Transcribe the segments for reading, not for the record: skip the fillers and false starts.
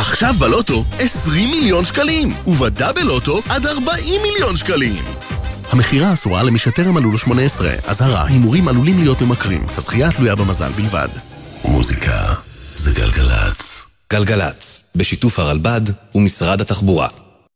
עכשיו בלוטו 20 מיליון שקלים, ובדאבל לוטו עד 40 מיליון שקלים. המחירה אסורה למי שטרם מלאו לו 18. אזהרה, הימורים עלולים להיות ממכרים. הזכייה תלויה במזל בלבד. מוזיקה זה גלגלץ. גלגלץ, בשיתוף הרלב"ד ומשרד התחבורה.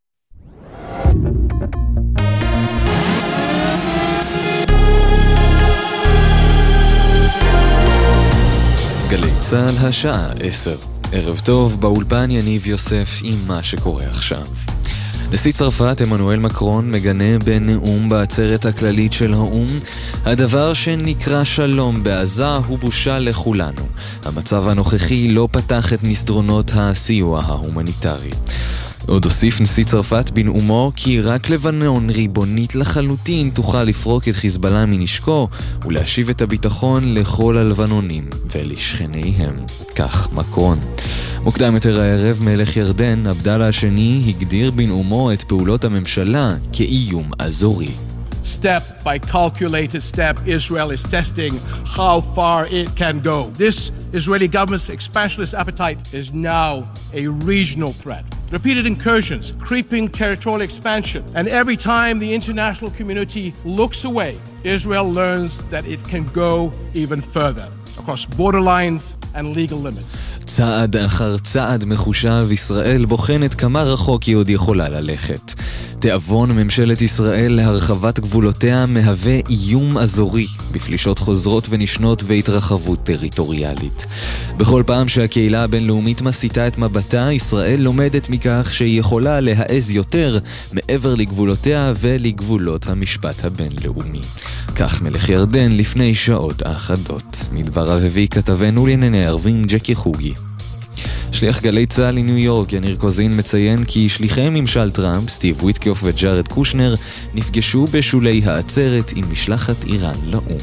גלי צהל השעה 10. ערב טוב, באולפן יניב יוסף עם מה שקורה עכשיו. נשיא צרפת אמנואל מקרון מגנה בנאום בעצרת הכללית של האו"ם: הדבר שנקרא שלום בעזה הוא בושה לכולנו. המצב הנוכחי לא פתח את מסדרונות הסיוע ההומניטרי. עוד הוסיף נשיא צרפת בנאומו כי רק לבנון ריבונית לחלוטין תוכל לפרוק את חיזבאללה מנשקו ולהשיב את הביטחון לכל הלבנונים ולשכניהם. כך מקרון. מוקדם יותר הערב מלך ירדן עבדאללה השני הגדיר בנאומו את פעולות הממשלה כאיום אזורי. Step by calculated step, Israel is testing how far it can go. This Israeli government's expansionist appetite is now a regional threat. Repeated incursions, creeping territorial expansion, and every time the international community looks away, Israel learns that it can go even further across borderlines and legal limits. צעד אחר צעד מחושב, ישראל בוחנת כמה רחוק היא עוד יכולה ללכת. תיאבון ממשלת ישראל להרחבת גבולותיה מהווה איום אזורי בפלישות חוזרות ונשנות והתרחבות טריטוריאלית. בכל פעם שהקהילה הבינלאומית מסיטה את מבטה, ישראל לומדת מכך שהיא יכולה להעז יותר מעבר לגבולותיה ולגבולות המשפט הבינלאומי. כך מלך ירדן לפני שעות אחדות. מדבריו הביא כתבנו לענייני ערבים ג'קי חוגי. שליח גלי צהל לניו יורק יניר קוזין מציין כי שליחי ממשל טראמפ, סטיב וויטקוף וג'ארד קושנר, נפגשו בשולי העצרת עם משלחת איראן לאו"ם.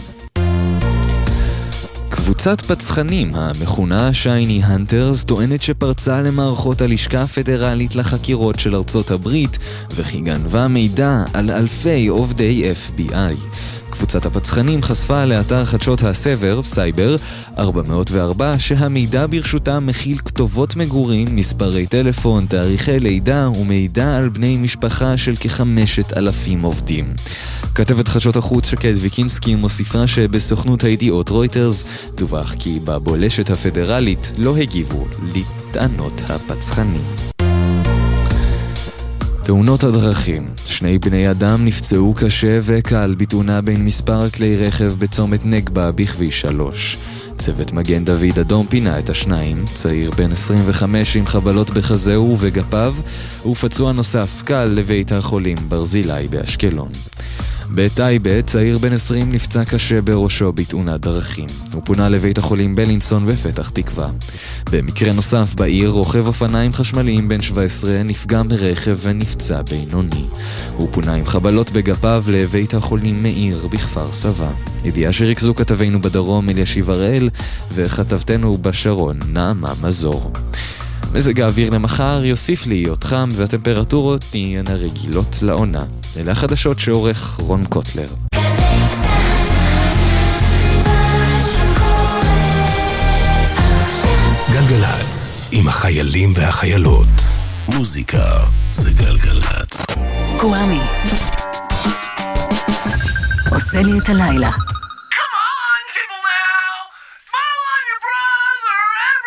קבוצת פצחנים המכונה שייני הנטרס טוענת שפרצה למערכות הלשכה הפדרלית לחקירות של ארצות הברית וכי גנבה מידע על אלפי עובדי FBI. קבוצת הפצחנים חשפה לאתר חדשות הסבר, סייבר 404, שהמידע ברשותם מכיל כתובות מגורים, מספרי טלפון, תאריכי לידה ומידע על בני משפחה של כ5,000 עובדים. כתבת חדשות החוץ שקד ויקינסקי מוסיפה שבסוכנות הידיעות רויטרס דווח כי בבולשת הפדרלית לא הגיבו לטענות הפצחנים. תאונות הדרכים. 2 בני אדם נפצעו קשה וקל בתאונה בין מספר כלי רכב בצומת נגבה בכביש 3. צוות מגן דוד אדום פינה את השניים, צעיר בן 25 עם חבלות בחזהו ובגפיו, ופצוע נוסף קל לבית החולים ברזילי באשקלון. בטייבה, צעיר בן 20 נפצע קשה בראשו בתאונת דרכים. הוא פונה לבית החולים בלינסון בפתח תקווה. במקרה נוסף בעיר, רוכב אופניים חשמליים בן 17 נפגע ברכב ונפצע בינוני. הוא פונה עם חבלות בגפיו לבית החולים מאיר בכפר סבא. ידיעה שריכזו כתבינו בדרום אלישיב הראל וכתבתנו בשרון נעמה מזור. מזג האוויר למחר יוסיף להיות חם והטמפרטורות תהיינה רגילות לעונה. אלה החדשות שעורך רון קוטלר. גלגלץ עם החיילים והחיילות. מוזיקה זה גלגלץ. קוואמי עושה לי את הלילה.